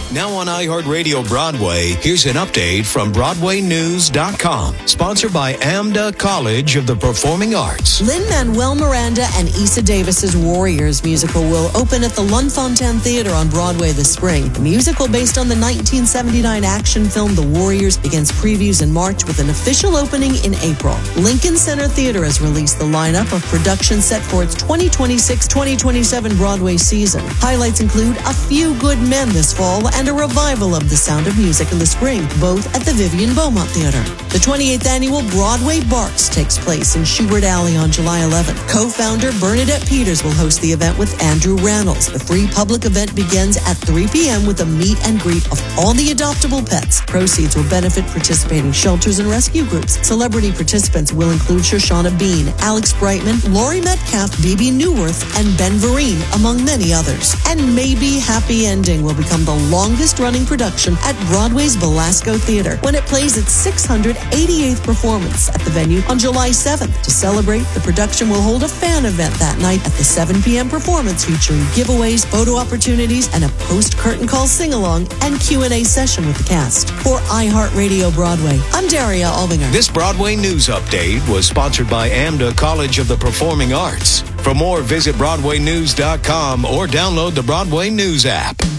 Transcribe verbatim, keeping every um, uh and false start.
Now on iHeartRadio Broadway, here's an update from Broadway News dot com. Sponsored by AMDA College of the Performing Arts. Lin-Manuel Miranda and Issa Davis's Warriors musical will open at the Lunfontaine Theater on Broadway this spring. The musical, based on the nineteen seventy-nine action film The Warriors, begins previews in March with an official opening in April. Lincoln Center Theater has released the lineup of productions set for its twenty twenty-six twenty twenty-seven Broadway season. Highlights include A Few Good Men this fall and a revival of The Sound of Music in the spring, both at the Vivian Beaumont Theater. The twenty-eighth annual Broadway Barks takes place in Schubert Alley on July eleventh. Co-founder Bernadette Peters will host the event with Andrew Rannells. The free public event begins at three p.m. with a meet and greet of all the adoptable pets. Proceeds will benefit participating shelters and rescue groups. Celebrity participants will include Shoshana Bean, Alex Brightman, Laurie Metcalf, Bebe Newworth, and Ben Vereen, among many others. And maybe Happy Ending will become the longest-running production at Broadway's Belasco Theater when it plays its six hundred eighty-eighth performance at the venue on July seventh. To celebrate, the production will hold a fan event that night at the seven p.m. performance featuring giveaways, photo opportunities, and a post-curtain call sing-along and Q and A session with the cast. For iHeartRadio Broadway, I'm Daria Albinger. This Broadway News Update was sponsored by AMDA College of the Performing Arts. For more, visit Broadway News dot com or download the Broadway News app.